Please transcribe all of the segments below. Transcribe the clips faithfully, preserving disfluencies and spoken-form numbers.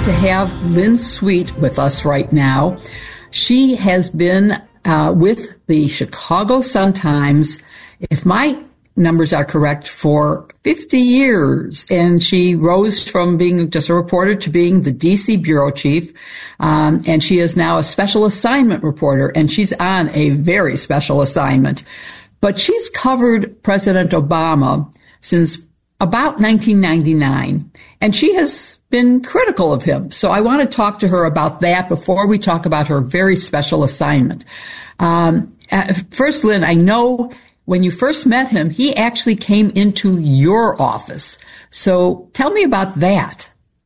To have Lynn Sweet with us right now. She has been uh, with the Chicago Sun-Times, if my numbers are correct, for fifty years. And she rose from being just a reporter to being the D C bureau chief. Um, and she is now a special assignment reporter, and she's on a very special assignment. But she's covered President Obama since about nineteen ninety-nine, and she has been critical of him. So I want to talk to her about that before we talk about her very special assignment. Um, first, Lynn, I know when you first met him, he actually came into your office. So tell me about that.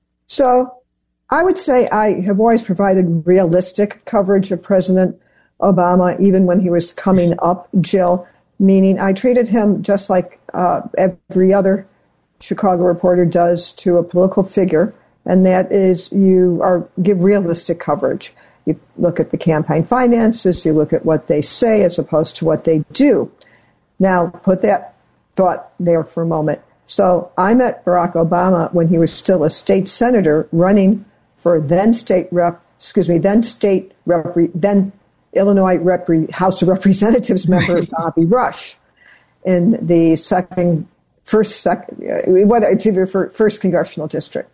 So I would say I have always provided realistic coverage of President Obama, even when he was coming up, Jill, meaning I treated him just like uh, every other Chicago reporter does to a political figure, and that is you are give realistic coverage. You look at the campaign finances, you look at what they say as opposed to what they do. Now, put that thought there for a moment. So I met Barack Obama when he was still a state senator running for then state rep, excuse me, then state rep, then Illinois rep, House of Representatives member right. Bobby Rush in the second First, second, what it's either for first congressional district.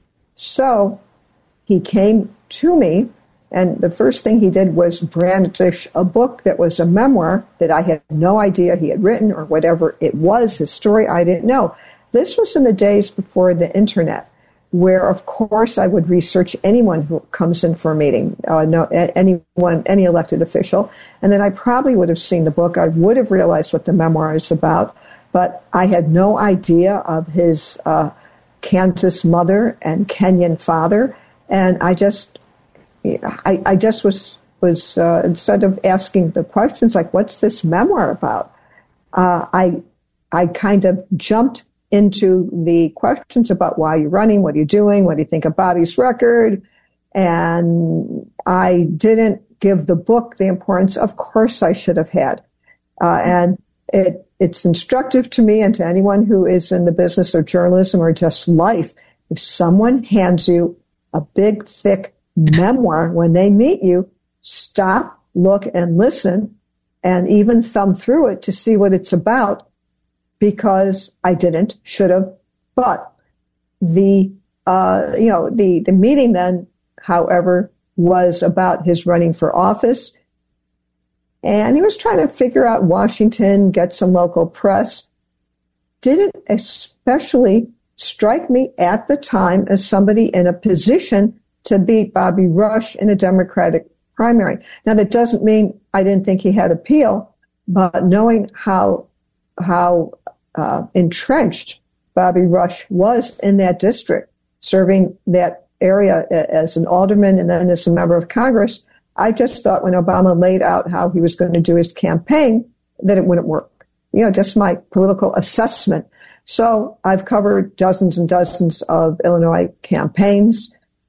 So he came to me, and the first thing he did was brandish a book that was a memoir that I had no idea he had written or whatever it was, his story, I didn't know. This was in the days before the internet, where, of course, I would research anyone who comes in for a meeting, uh, no, anyone, any elected official, and then I probably would have seen the book. I would have realized what the memoir is about. But I had no idea of his uh, Kansas mother and Kenyan father, and I just, I, I just was was uh, instead of asking the questions like, "What's this memoir about?" Uh, I I kind of jumped into the questions about why you're running, what are you doing, what do you think of Bobby's record, and I didn't give the book the importance. Of course, I should have had, uh, and it. It's instructive to me and to anyone who is in the business of journalism or just life. If someone hands you a big, thick memoir when they meet you, stop, look, and listen, and even thumb through it to see what it's about, because I didn't, should have. But the, uh, you know, the, the meeting then, however, was about his running for office. And he was trying to figure out Washington, get some local press. Didn't especially strike me at the time as somebody in a position to beat Bobby Rush in a Democratic primary. Now, that doesn't mean I didn't think he had appeal, but knowing how how uh, entrenched Bobby Rush was in that district, serving that area as an alderman and then as a member of Congress, I just thought when Obama laid out how he was going to do his campaign, that it wouldn't work. You know, just my political assessment. So I've covered dozens and dozens of Illinois campaigns,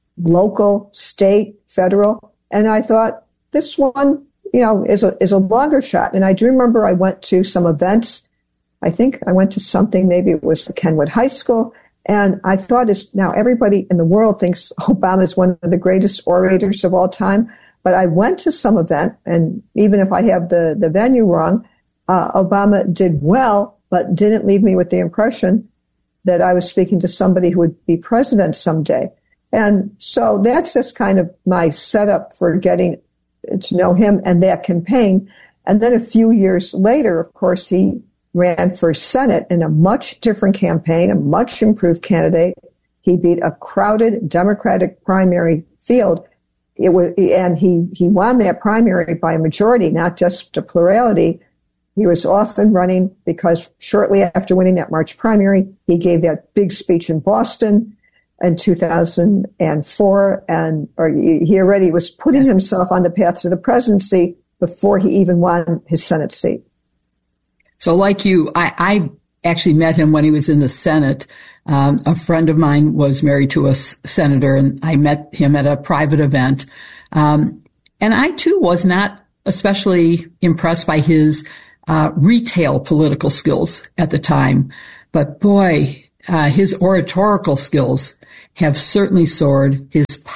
local, state, federal, and I thought this one, you know, is a is a longer shot. And I do remember I went to some events. I think I went to something, maybe it was the Kenwood High School, and I thought is now everybody in the world thinks Obama is one of the greatest orators of all time. But I went to some event, and even if I have the, the venue wrong, uh, Obama did well, but didn't leave me with the impression that I was speaking to somebody who would be president someday. And so that's just kind of my setup for getting to know him and that campaign. And then a few years later, of course, he ran for Senate in a much different campaign, a much improved candidate. He beat a crowded Democratic primary field. It was, and he, he won that primary by a majority, not just a plurality. He was often running because shortly after winning that March primary, he gave that big speech in Boston in two thousand four, and or he already was putting himself on the path to the presidency before he even won his Senate seat. So like you, I, I actually met him when he was in the Senate. Um, a friend of mine was married to a s- senator, and I met him at a private event. Um, and I, too, was not especially impressed by his uh, retail political skills at the time. But, boy, uh, his oratorical skills have certainly soared. His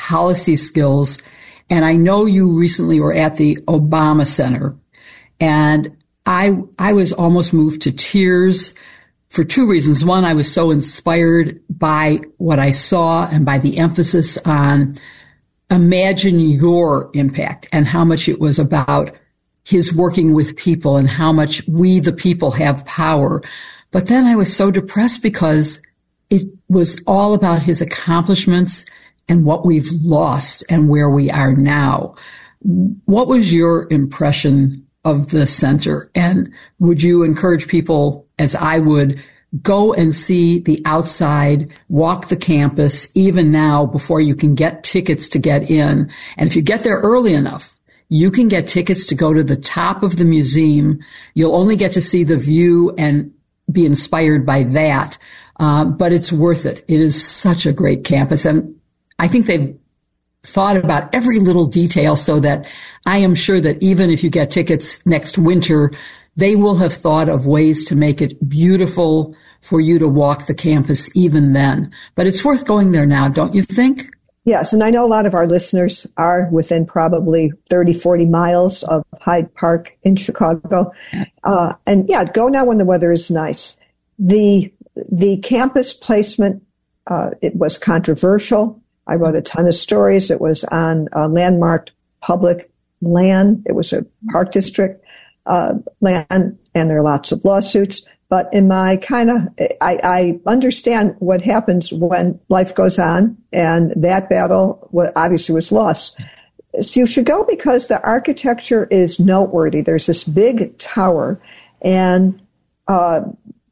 policy skills. And I know you recently were at the Obama Center, and I, I was almost moved to tears for two reasons. One, I was so inspired by what I saw and by the emphasis on imagine your impact and how much it was about his working with people and how much we, the people, have power. But then I was so depressed because it was all about his accomplishments and what we've lost and where we are now. What was your impression of the center? And would you encourage people, as I would, go and see the outside, walk the campus, even now before you can get tickets to get in? And if you get there early enough, you can get tickets to go to the top of the museum. You'll only get to see the view and be inspired by that. Uh, but it's worth it. It is such a great campus. And I think they've thought about every little detail so that I am sure that even if you get tickets next winter, they will have thought of ways to make it beautiful for you to walk the campus even then. But it's worth going there now, don't you think? Yes, and I know a lot of our listeners are within probably thirty, forty miles of Hyde Park in Chicago. Uh, and yeah, go now when the weather is nice. The the campus placement, uh, it was controversial. I wrote a ton of stories. It was on uh, landmarked public land. It was a park district uh, land, and there are lots of lawsuits. But in my kind of, I, I understand what happens when life goes on, and that battle obviously was lost. So you should go because the architecture is noteworthy. There's this big tower, and uh,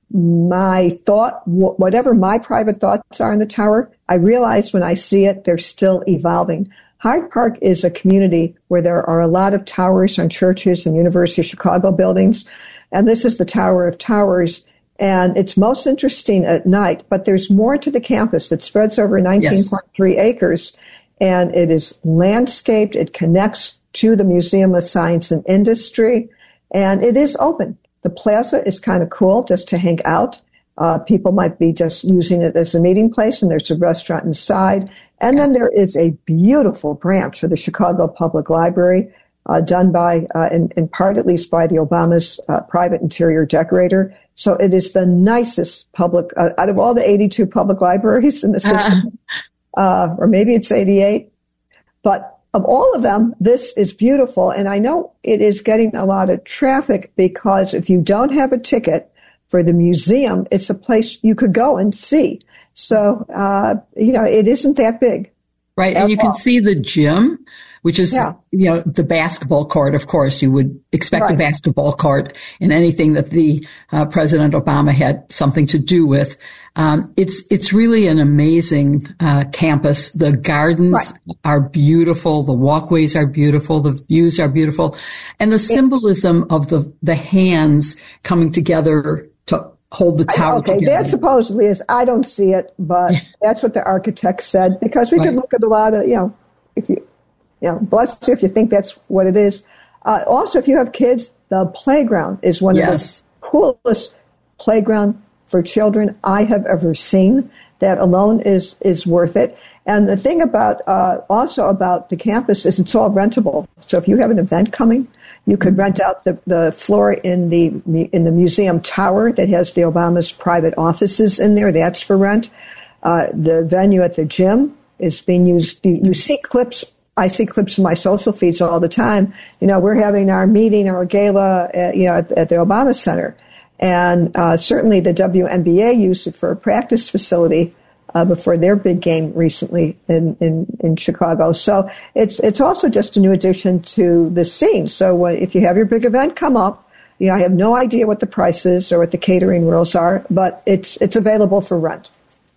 my thought, whatever my private thoughts are in the tower, I realize when I see it, they're still evolving. Hyde Park is a community where there are a lot of towers on churches and University of Chicago buildings. And this is the Tower of Towers. And it's most interesting at night, but there's more to the campus that spreads over nineteen point three yes. acres. And it is landscaped. It connects to the Museum of Science and Industry. And it is open. The plaza is kind of cool just to hang out. Uh, people might be just using it as a meeting place, and there's a restaurant inside. And then there is a beautiful branch of the Chicago Public Library, uh, done by, uh, in, in part at least by the Obama's uh, private interior decorator. So it is the nicest public, uh, out of all the eighty-two public libraries in the system, uh, uh, or maybe it's eighty-eight. But of all of them, this is beautiful. And I know it is getting a lot of traffic because if you don't have a ticket for the museum, it's a place you could go and see. So, uh, you know, it isn't that big. Right. And you can see the gym, which is, yeah. you know, the basketball court. Of course, you would expect right. a basketball court in anything that the uh, President Obama had something to do with. Um, it's, it's really an amazing uh, campus. The gardens right. are beautiful. The walkways are beautiful. The views are beautiful. And the symbolism it, of the, the hands coming together to hold the tower okay, together. That supposedly is, I don't see it, but yeah. that's what the architect said, because we right. could look at a lot of, you know, if you, you know, bless you if you think that's what it is. Uh, also, if you have kids, the playground is one yes. of the coolest playground for children I have ever seen. That alone is, is worth it. And the thing about, uh, also about the campus is it's all rentable. So if you have an event coming, you could rent out the, the floor in the in the museum tower that has the Obama's private offices in there. That's for rent. Uh, the venue at the gym is being used. You, you see clips. I see clips in my social feeds all the time. You know, we're having our meeting, our gala, at, you know, at, at the Obama Center, and uh, certainly the W N B A used it for a practice facility Uh, before their big game recently in, in, in Chicago. So it's it's also just a new addition to the scene. So uh, if you have your big event come up, you know, I have no idea what the price is or what the catering rules are, but it's it's available for rent.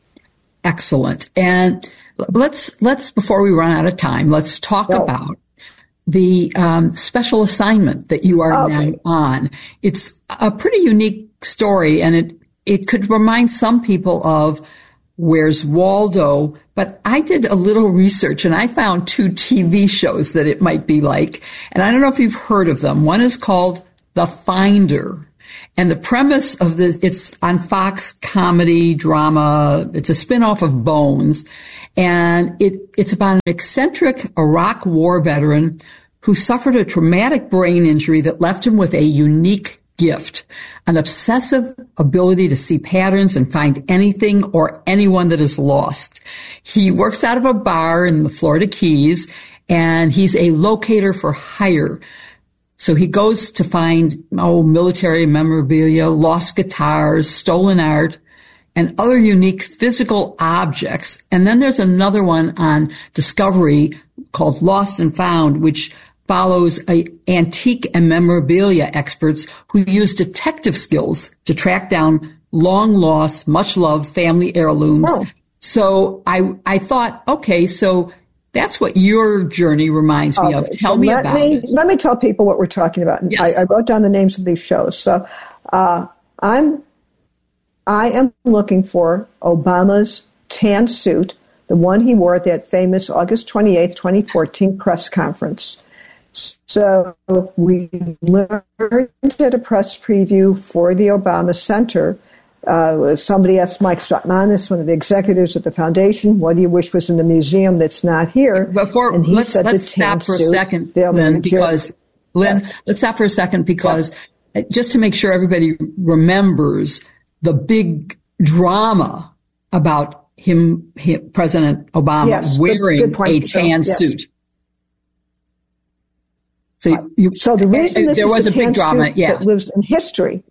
Excellent. And let's let's before we run out of time, let's talk oh. about the um, special assignment that you are okay. now on. It's a pretty unique story, and it it could remind some people of Where's Waldo? But I did a little research and I found two T V shows that it might be like. And I don't know if you've heard of them. One is called The Finder. And the premise of the, it's on Fox comedy drama. It's a spinoff of Bones. And it, it's about an eccentric Iraq war veteran who suffered a traumatic brain injury that left him with a unique gift, an obsessive ability to see patterns and find anything or anyone that is lost. He works out of a bar in the Florida Keys, and he's a locator for hire. So he goes to find, oh, military memorabilia, lost guitars, stolen art, and other unique physical objects. And then there's another one on Discovery called Lost and Found, which follows a antique and memorabilia experts who use detective skills to track down long lost, much loved family heirlooms. Oh. So I I thought, okay, so that's what your journey reminds me okay, of. Tell so me let about me, it. Let me tell people what we're talking about. Yes. I, I wrote down the names of these shows. So uh, I'm I am looking for Obama's tan suit, the one he wore at that famous August twenty-eighth, twenty fourteen press conference. So we learned at a press preview for the Obama Center. Uh, somebody asked Mike Stratmanis, one of the executives at the foundation, what do you wish was in the museum that's not here? Before, and he let's said let's the stop for a suit, second, Lynn, because, Lynn, yes. let's stop for a second because yes. just to make sure everybody remembers the big drama about him, him President Obama, yes, wearing good, good a tan so, yes. suit. So, you, so the reason this there is was the a big drama, suit yeah. that lives in history,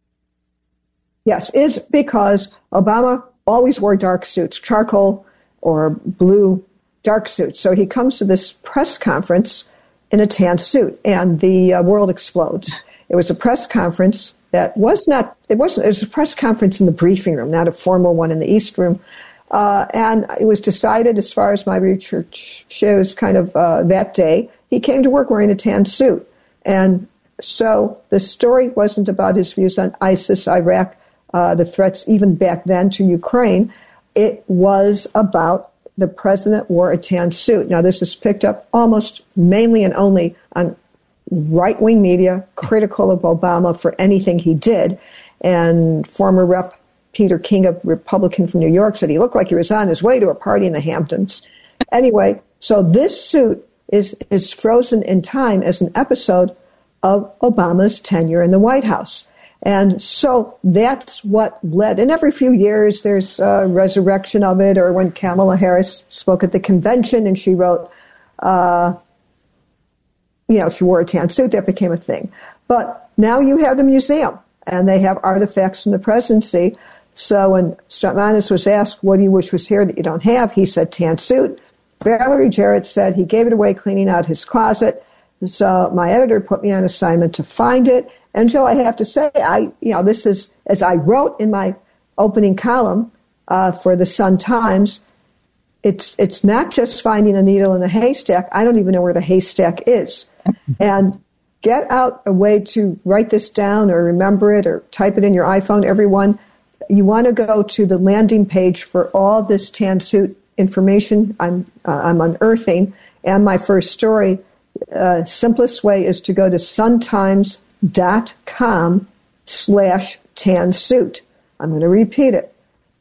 yes, is because Obama always wore dark suits, charcoal or blue dark suits. So he comes to this press conference in a tan suit, and the uh, world explodes. It was a press conference that was not, it wasn't, it was a press conference in the briefing room, not a formal one in the East Room. Uh, and it was decided, as far as my research shows, kind of uh, that day, he came to work wearing a tan suit. And so the story wasn't about his views on ISIS, Iraq, uh, the threats even back then to Ukraine. It was about the president wore a tan suit. Now, this is picked up almost mainly and only on right-wing media critical of Obama for anything he did. And former Rep Peter King, a Republican from New York, said he looked like he was on his way to a party in the Hamptons. Anyway, so this suit is, is frozen in time as an episode of Obama's tenure in the White House. And so that's what led, and every few years there's a resurrection of it, or when Kamala Harris spoke at the convention and she wrote, uh, you know, she wore a tan suit, that became a thing. But now you have the museum, and they have artifacts from the presidency. So when Stratmanis was asked, what do you wish was here that you don't have? He said tan suit. Valerie Jarrett said he gave it away cleaning out his closet. So my editor put me on assignment to find it. And Jill, I have to say, I, you know, this is, as I wrote in my opening column uh, for the Sun Times, it's it's not just finding a needle in a haystack. I don't even know where the haystack is. And get out a way to write this down or remember it or type it in your iPhone, everyone. You want to go to the landing page for all this tan suit information I'm, uh, I'm unearthing. And my first story, uh, simplest way is to go to suntimes dot com slash tan suit. I'm going to repeat it.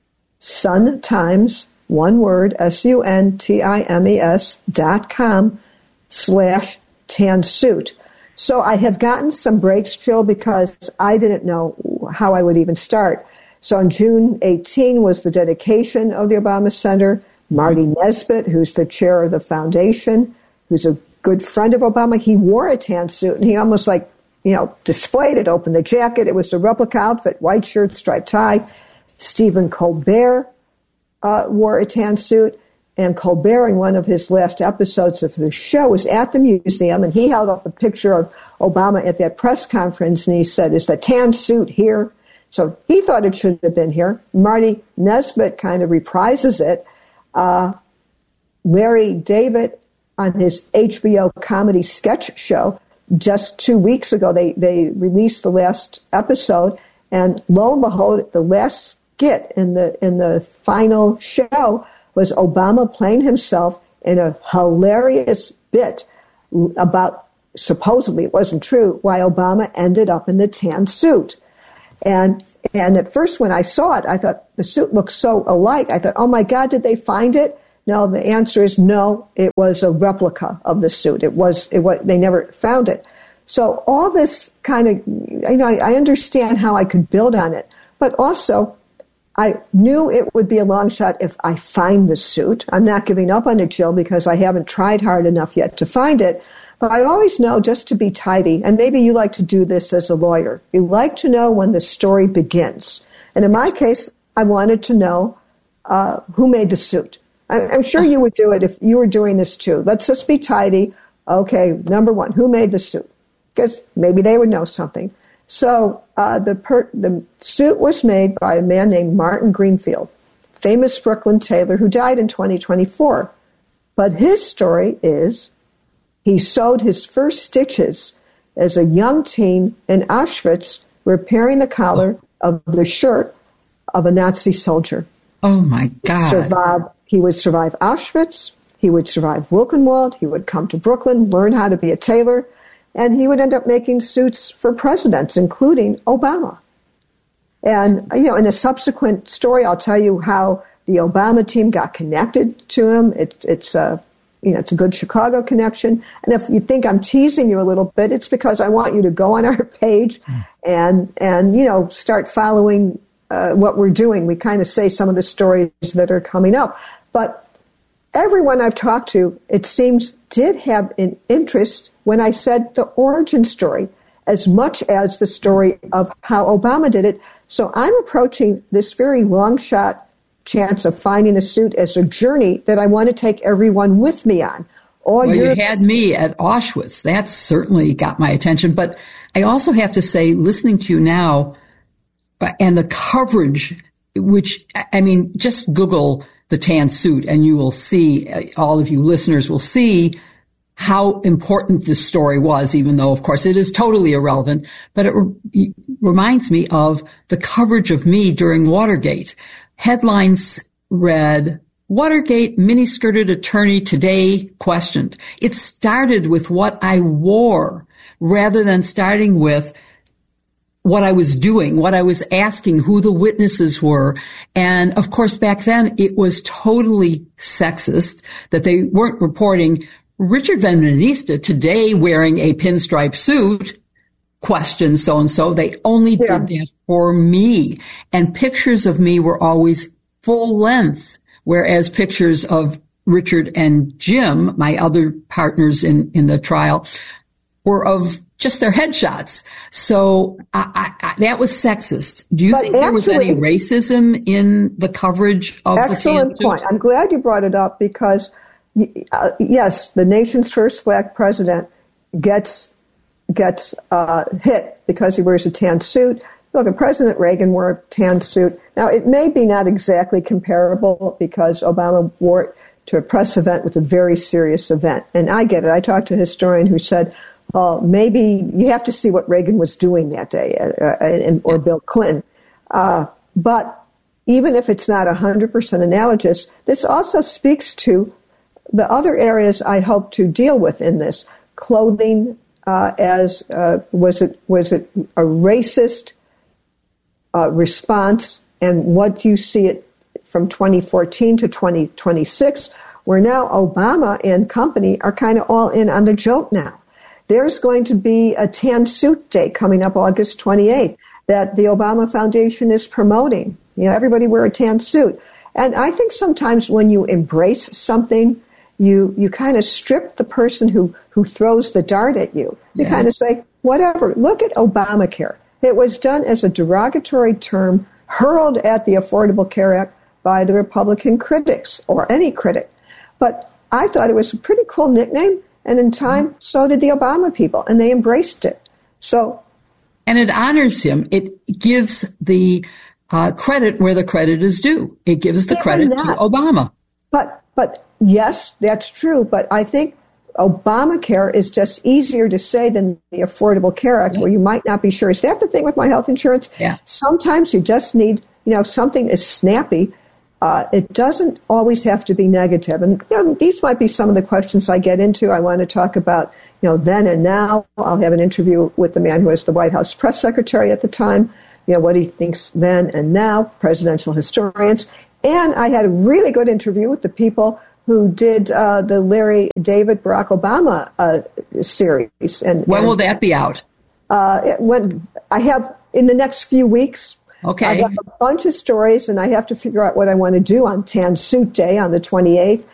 Suntimes, one word, S U N T I M E S dot com slash tan suit. So I have gotten some breaks, Jill, because I didn't know how I would even start. So on June eighteenth was the dedication of the Obama Center. Marty Nesbitt, who's the chair of the foundation, who's a good friend of Obama, he wore a tan suit, and he almost like, you know, displayed it, opened the jacket. It was a replica outfit, white shirt, striped tie. Stephen Colbert uh, wore a tan suit, and Colbert, in one of his last episodes of the show, was at the museum, and he held up a picture of Obama at that press conference, and he said, is the tan suit here? So he thought it should have been here. Marty Nesbitt kind of reprises it. Uh, Larry David, on his H B O comedy sketch show, just two weeks ago, they, they released the last episode, and lo and behold, the last skit in the in the final show was Obama playing himself in a hilarious bit about, supposedly it wasn't true, why Obama ended up in the tan suit. And and at first when I saw it, I thought the suit looked so alike. I thought, oh my God, did they find it? No, the answer is no. It was a replica of the suit. It was it was they never found it. So all this kind of, you know, I, I understand how I could build on it, but also I knew it would be a long shot if I find the suit. I'm not giving up on it, Jill, because I haven't tried hard enough yet to find it. But I always know just to be tidy, and maybe you like to do this as a lawyer. You like to know when the story begins. And in my case, I wanted to know uh, who made the suit. I, I'm sure you would do it if you were doing this too. Let's just be tidy. Okay, number one, who made the suit? Because maybe they would know something. So uh, the per- the suit was made by a man named Martin Greenfield, famous Brooklyn tailor who died in twenty twenty-four. But his story is he sewed his first stitches as a young teen in Auschwitz, repairing the collar of the shirt of a Nazi soldier. Oh, my God. Survive, he would survive Auschwitz. He would survive Wilkenwald. He would come to Brooklyn, learn how to be a tailor. And he would end up making suits for presidents, including Obama. And, you know, in a subsequent story, I'll tell you how the Obama team got connected to him. It, it's a, you know, it's a good Chicago connection. And if you think I'm teasing you a little bit, it's because I want you to go on our page and, and you know, start following uh, what we're doing. We kind of say some of the stories that are coming up. But everyone I've talked to, it seems, did have an interest when I said the origin story as much as the story of how Obama did it. So I'm approaching this very long shot chance of finding a suit as a journey that I want to take everyone with me on. All well, you had me at Auschwitz. That certainly got my attention. But I also have to say, listening to you now and the coverage, which, I mean, just Google the tan suit and you will see, all of you listeners will see how important this story was, even though, of course, it is totally irrelevant. But it, re- it reminds me of the coverage of me during Watergate. Headlines read, Watergate miniskirted attorney today questioned. It started with what I wore rather than starting with what I was doing, what I was asking, who the witnesses were. And of course, back then it was totally sexist that they weren't reporting Richard Van Manista today wearing a pinstripe suit, question so-and-so. They only yeah. did that for me. And pictures of me were always full length, whereas pictures of Richard and Jim, my other partners in, in the trial, were of just their headshots. So I, I, I, that was sexist. Do you but think there was actually, any racism in the coverage of excellent the point. I'm glad you brought it up because, uh, yes, the nation's first black president gets gets uh, hit because he wears a tan suit. Look, President Reagan wore a tan suit. Now, it may be not exactly comparable because Obama wore it to a press event with a very serious event. And I get it. I talked to a historian who said, Uh, maybe you have to see what Reagan was doing that day, uh, and, or Bill Clinton. Uh, but even if it's not one hundred percent analogous, this also speaks to the other areas I hope to deal with in this. Clothing, uh, as uh, was it was it a racist uh, response, and what do you see it from twenty fourteen to twenty twenty-six, where now Obama and company are kind of all in on the joke now. There's going to be a tan suit day coming up August twenty-eighth that the Obama Foundation is promoting. You know, everybody wear a tan suit. And I think sometimes when you embrace something, you you kind of strip the person who, who throws the dart at you. You yeah. kind of say, whatever, look at Obamacare. It was done as a derogatory term hurled at the Affordable Care Act by the Republican critics, or any critic. But I thought it was a pretty cool nickname. And in time, so did the Obama people, and they embraced it. So, and it honors him. It gives the uh, credit where the credit is due. It gives the credit that. to Obama. But, but yes, that's true. But I think Obamacare is just easier to say than the Affordable Care Act, yeah. where you might not be sure. Is that the thing with my health insurance? Yeah. Sometimes you just need, you know, if something is snappy. Uh, it doesn't always have to be negative. And you know, these might be some of the questions I get into. I want to talk about, you know, then and now. I'll have an interview with the man who was the White House press secretary at the time, you know, what he thinks then and now, presidential historians. And I had a really good interview with the people who did uh, the Larry David Barack Obama uh, series. And when and, will that be out? Uh, when I have in the next few weeks. Okay. I have a bunch of stories, and I have to figure out what I want to do on Tan Suit Day on the twenty-eighth.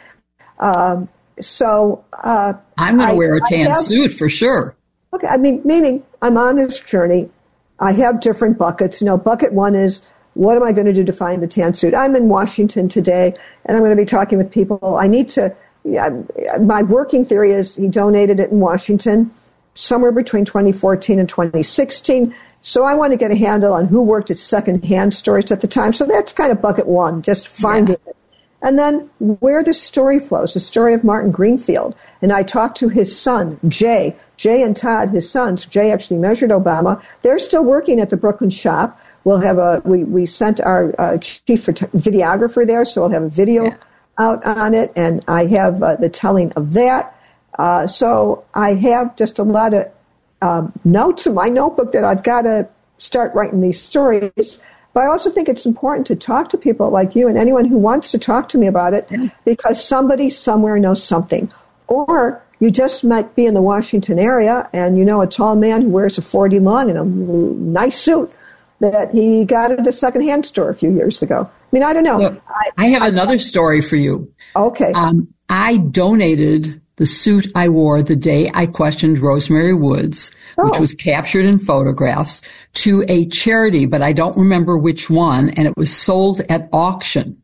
Um, so uh, I'm going to wear a tan have, suit for sure. Okay, I mean, meaning I'm on this journey. I have different buckets. You know, bucket one is, what am I going to do to find the tan suit? I'm in Washington today, and I'm going to be talking with people. I need to, yeah, my working theory is he donated it in Washington somewhere between twenty fourteen and twenty sixteen. So I want to get a handle on who worked at secondhand stores at the time. So that's kind of bucket one, just finding yeah. it. And then where the story flows, the story of Martin Greenfield. And I talked to his son, Jay. Jay and Todd, his sons. Jay actually measured Obama. They're still working at the Brooklyn shop. We'll have a, we, we sent our uh, chief videographer there, so we'll have a video yeah. out on it. And I have uh, the telling of that. Uh, so I have just a lot of um, notes in my notebook that I've got to start writing these stories. But I also think it's important to talk to people like you and anyone who wants to talk to me about it yeah. because somebody somewhere knows something. Or you just might be in the Washington area and you know a tall man who wears a forty long and a nice suit that he got at a secondhand store a few years ago. I mean, I don't know. Look, I, I have I, another story for you. Okay. Um, I donated the suit I wore the day I questioned Rosemary Woods, oh. which was captured in photographs, to a charity, but I don't remember which one, and it was sold at auction.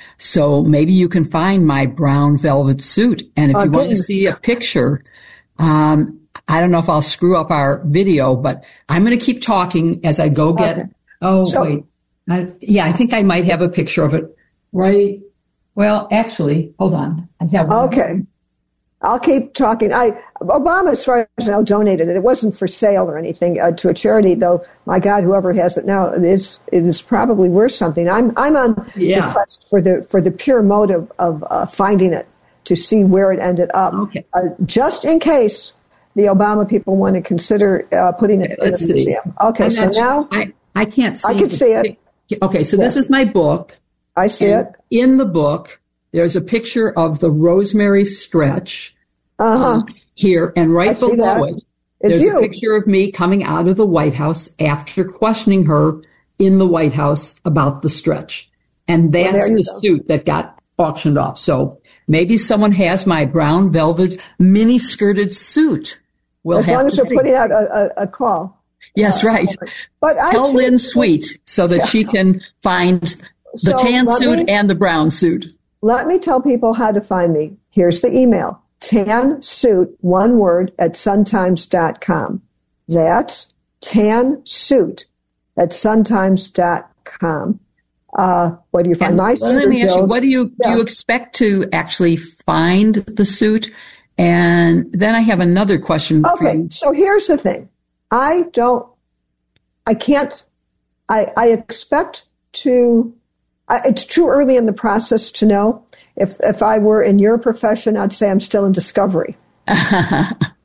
So maybe you can find my brown velvet suit. And if okay. you want to see a picture, um, I don't know if I'll screw up our video, but I'm going to keep talking as I go get, okay. oh, so, wait. I, yeah, I think I might have a picture of it. Right. Well, actually, hold on. I have one. Okay. I'll keep talking. I Obama, as far as I know, donated it. It wasn't for sale or anything uh, to a charity, though. My God, whoever has it now, it is it is probably worth something. I'm I'm on yeah. the quest for the for the pure motive of uh, finding it to see where it ended up, okay. uh, just in case the Obama people want to consider uh, putting it okay, in a see. museum. Okay, I'm so not, now I I can't see. I can see it. Okay, so yeah. this is my book. I see it. In the book, there's a picture of the Rosemary Stretch uh-huh. um, here, and right below that. it, it's there's you. a picture of me coming out of the White House after questioning her in the White House about the stretch. And that's well, the go. suit that got auctioned off. So maybe someone has my brown velvet mini-skirted suit. We'll as have long as to you're see. putting out a, a, a call. Yes, uh, right. But I Tell too, Lynn Sweet so that yeah. she can find the so tan suit me, and the brown suit. Let me tell people how to find me. Here's the email. Tan suit, one word, at suntimes dot com. That's tan suit at suntimes dot com. Uh, what do you find? And my let me ask you, what do you, yeah. do you expect to actually find the suit? And then I have another question. Okay, for you. So here's the thing. I don't, I can't, I, I expect to, I, it's too early in the process to know. If if I were in your profession, I'd say I'm still in discovery. okay,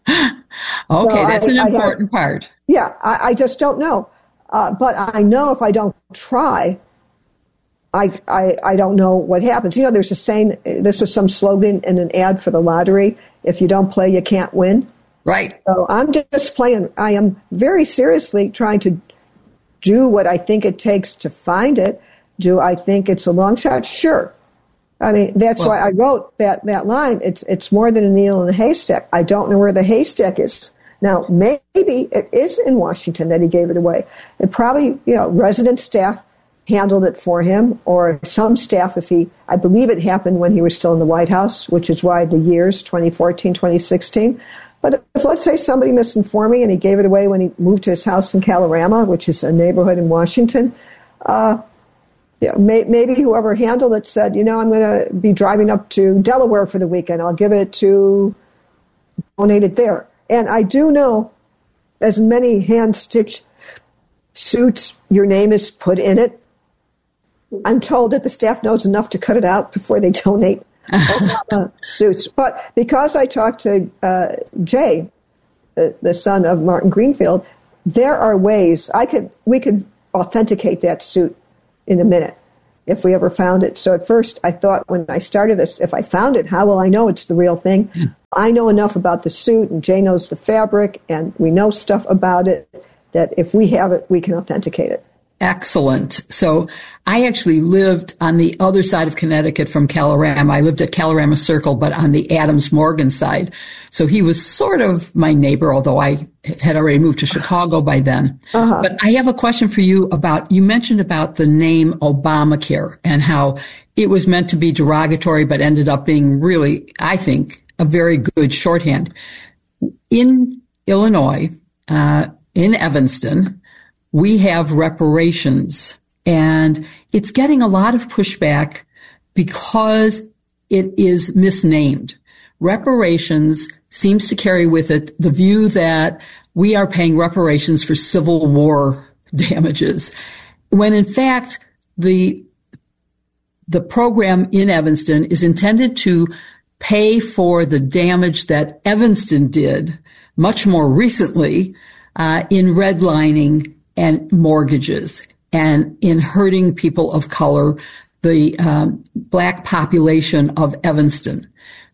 so that's I, an I important have, part. Yeah, I, I just don't know. Uh, but I know if I don't try, I, I I don't know what happens. You know, there's a saying, this was some slogan in an ad for the lottery, if you don't play, you can't win. Right. So I'm just playing. I am very seriously trying to do what I think it takes to find it. Do I think it's a long shot? Sure. I mean, that's well, why I wrote that, that line. It's it's more than a needle in a haystack. I don't know where the haystack is. Now, maybe it is in Washington that he gave it away. It probably, you know, resident staff handled it for him, or some staff, if he, I believe it happened when he was still in the White House, which is why the years, twenty fourteen, twenty sixteen. But if, let's say somebody misinformed me and he gave it away when he moved to his house in Calorama, which is a neighborhood in Washington, uh, yeah, may, maybe whoever handled it said, you know, I'm going to be driving up to Delaware for the weekend. I'll give it to, donate it there. And I do know as many hand-stitched suits, your name is put in it. I'm told that the staff knows enough to cut it out before they donate Obama suits. But because I talked to uh, Jay, the, the son of Martin Greenfield, there are ways I could, we could authenticate that suit in a minute if we ever found it. So at first I thought when I started this, if I found it, how will I know it's the real thing? Mm. I know enough about the suit, and Jay knows the fabric, and we know stuff about it, that if we have it, we can authenticate it. Excellent. So I actually lived on the other side of Connecticut from Kalorama. I lived at Kalorama Circle, but on the Adams Morgan side. So he was sort of my neighbor, although I had already moved to Chicago by then. Uh-huh. But I have a question for you about, you mentioned about the name Obamacare and how it was meant to be derogatory, but ended up being really, I think, a very good shorthand. In Illinois, uh, in Evanston, we have reparations, and it's getting a lot of pushback because it is misnamed. Reparations seems to carry with it the view that we are paying reparations for Civil War damages, when in fact the the program in Evanston is intended to pay for the damage that Evanston did much more recently uh, in redlining and mortgages, and in hurting people of color, the um, black population of Evanston.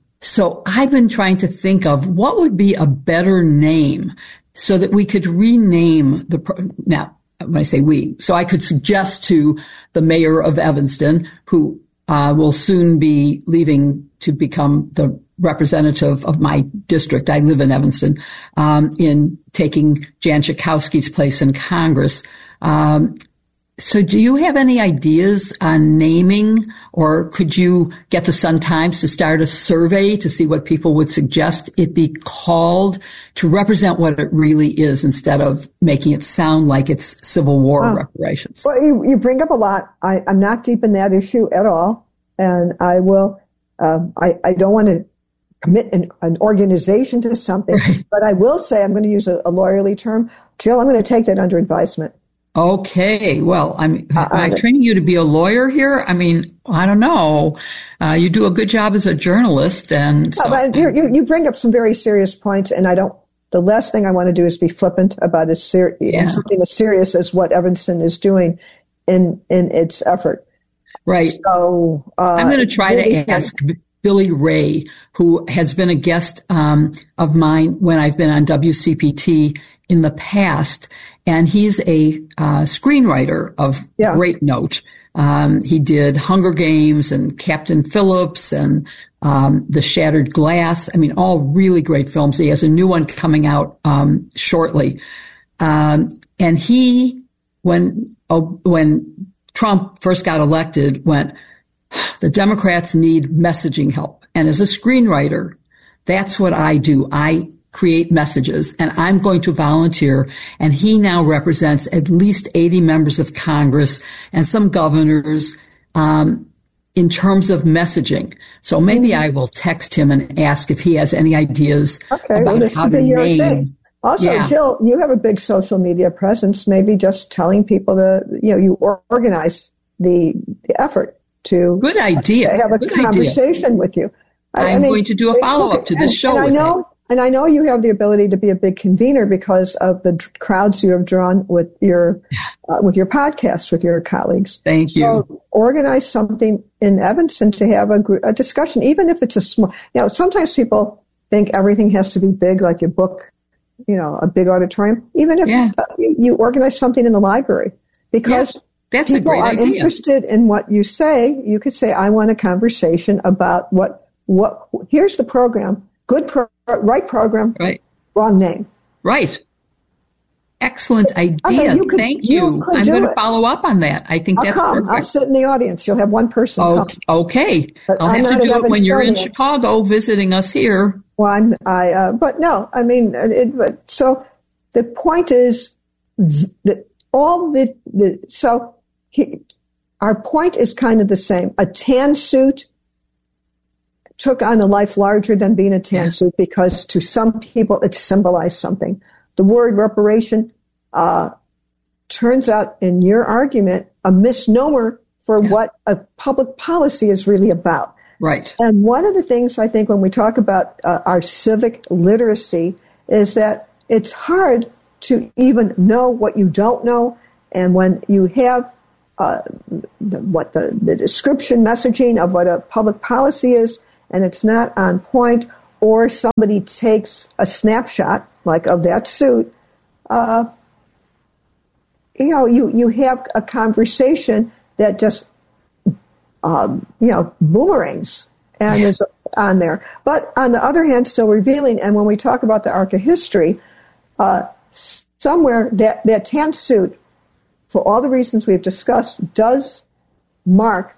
So I've been trying to think of what would be a better name so that we could rename the, pro- now, when I say we, so I could suggest to the mayor of Evanston, who uh, will soon be leaving to become the representative of my district. I live in Evanston, um, in taking Jan Schakowsky's place in Congress. Um, so do you have any ideas on naming, or could you get the Sun-Times to start a survey to see what people would suggest it be called to represent what it really is, instead of making it sound like it's Civil War oh. reparations? Well, you, you bring up a lot. I, I'm not deep in that issue at all. And I will, um, I, I don't want to commit an, an organization to something, right. But I will say, I'm going to use a, a lawyerly term. Jill, I'm going to take that under advisement. Okay. Well, I'm, uh, am I training you to be a lawyer here? I mean, I don't know. Uh, you do a good job as a journalist, and so. No, but you, you bring up some very serious points, and I don't, the last thing I want to do is be flippant about as ser- yeah. something as serious as what Evanston is doing in, in its effort. Right. So, uh, I'm going to try to ask Billy Ray, who has been a guest um, of mine when I've been on W C P T in the past, and he's a uh, screenwriter of yeah. great note. Um, he did Hunger Games and Captain Phillips and um, The Shattered Glass. I mean, all really great films. He has a new one coming out um, shortly. Um, and he, when oh, when Trump first got elected, went, the Democrats need messaging help. And as a screenwriter, that's what I do. I create messages, and I'm going to volunteer. And he now represents at least eighty members of Congress and some governors um, in terms of messaging. So maybe mm-hmm. I will text him and ask if he has any ideas okay, about well, how to name. Thing. Also, yeah. Jill, you have a big social media presence. Maybe just telling people to, you know, you organize the, the effort to Good idea. Uh, have a Good conversation idea. with you. I, I'm I mean, going to do a follow-up to this and, show. And I with know, him. and I know you have the ability to be a big convener because of the crowds you have drawn with your uh, with your podcast with your colleagues. Thank you. So organize something in Evanston to have a, a discussion, even if it's a small. You know, sometimes people think everything has to be big, like your book. You know, a big auditorium. Even if yeah. uh, you, you organize something in the library, because. Yeah. That's people a great are idea. interested in what you say. You could say, I want a conversation about what, what, here's the program. Good, pro, right program. Right. Wrong name. Right. Excellent idea. I mean, you could, Thank you. you I'm going to it. follow up on that. I think I'll that's come. perfect. I'll sit in the audience. You'll have one person oh, come. Okay. But I'll I'm have to do it when you're in Evanstonian. Chicago visiting us here. Well, I'm, I, uh, but no, I mean, it, but, so the point is that all the, the so he, our point is kind of the same. A tan suit took on a life larger than being a tan yeah. suit because to some people it symbolized something. The word reparation uh, turns out in your argument a misnomer for yeah. what a public policy is really about. Right. And one of the things I think when we talk about uh, our civic literacy is that it's hard to even know what you don't know And when you have uh, the, what the, the description messaging of what a public policy is, and it's not on point, or somebody takes a snapshot, like of that suit, uh, you know, you, you have a conversation that just, um, you know, boomerangs and yeah. is on there. But on the other hand, still revealing, and when we talk about the arc of history, uh, somewhere that, that tan suit, for all the reasons we've discussed, does mark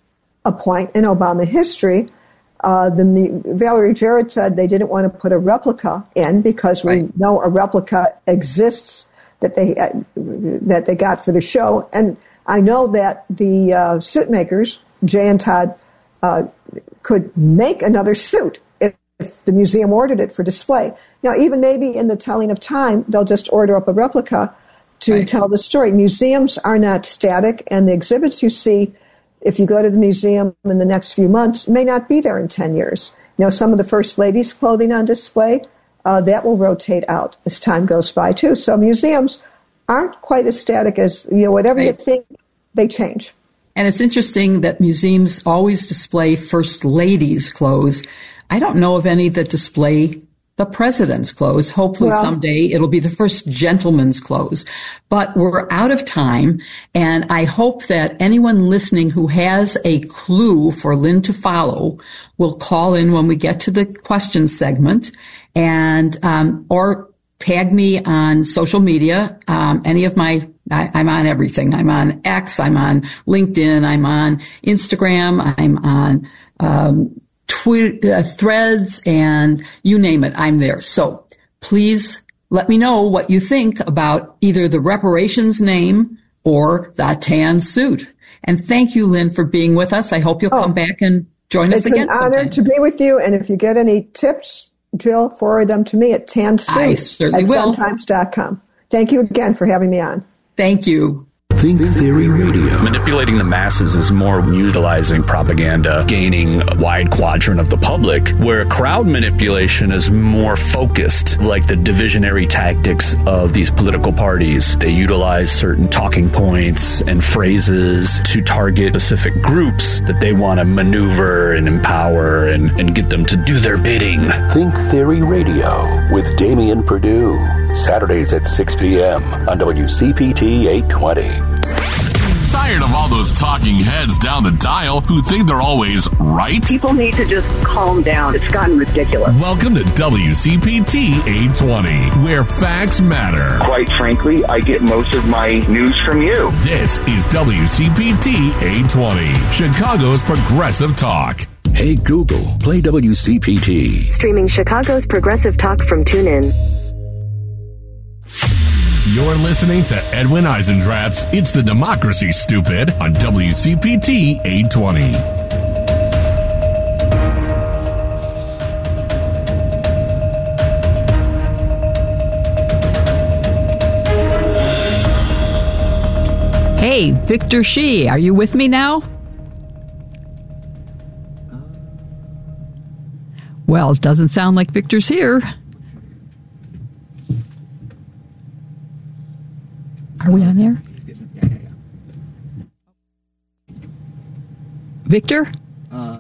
a point in Obama history. Uh, the Valerie Jarrett said they didn't want to put a replica in because right. we know a replica exists that they uh, that they got for the show, and I know that the uh, suit makers, Jay and Todd, uh, could make another suit if, if the museum ordered it for display. Now, even maybe in the telling of time, they'll just order up a replica to right. tell the story. Museums are not static, and the exhibits you see, if you go to the museum in the next few months, may not be there in ten years. You know, some of the First Lady's clothing on display, uh, that will rotate out as time goes by, too. So museums aren't quite as static as, you know, whatever right. you think, they change. And it's interesting that museums always display First Lady's clothes. I don't know of any that display the president's clothes. Hopefully well, someday it'll be the first gentleman's clothes. But we're out of time, and I hope that anyone listening who has a clue for Lynn to follow will call in when we get to the question segment, and um, or tag me on social media. Um, any of my I, I'm on everything. I'm on X. I'm on LinkedIn. I'm on Instagram. I'm on um, Twi- uh, Threads, and you name it, I'm there. So please let me know what you think about either the reparations name or the tan suit. And thank you, Lynn, for being with us. I hope you'll oh, come back and join us again. It's an honor sometime. to be with you. And if you get any tips, Jill, forward them to me at tansuit at suntimes dot com. Thank you again for having me on. Thank you. Think Theory Radio. Manipulating the masses is more utilizing propaganda, gaining a wide quadrant of the public, where crowd manipulation is more focused, like the divisionary tactics of these political parties. They utilize certain talking points and phrases to target specific groups that they want to maneuver and empower and, and get them to do their bidding. Think Theory Radio with Damian Perdue. Saturdays at six p.m. on W C P T eight twenty. Tired of all those talking heads down the dial who think they're always right? People need to just calm down. It's gotten ridiculous. Welcome to W C P T eight twenty, where facts matter. Quite frankly, I get most of my news from you. This is W C P T eight twenty, Chicago's progressive talk. Hey Google, play W C P T. Streaming Chicago's progressive talk from TuneIn. You're listening to Edwin Eisendrath's It's the Democracy, Stupid, on W C P T eight twenty. Hey, Victor Shi, are you with me now? Well, it doesn't sound like Victor's here. Are we on air? Victor? Uh.